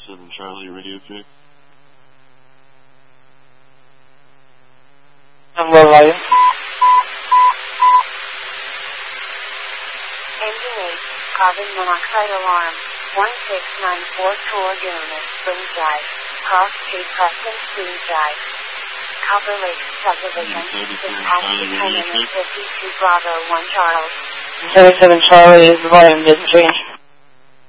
07 Charlie, radio check. Low volume. Engine 8, carbon monoxide alarm, 1694 Unit, Spring Drive, Cross Street, Preston, Spring Drive. Copper Lake Subdivision, dispatch to 52 Bravo 1 Charles. 77 Charlie, is the volume didn't change.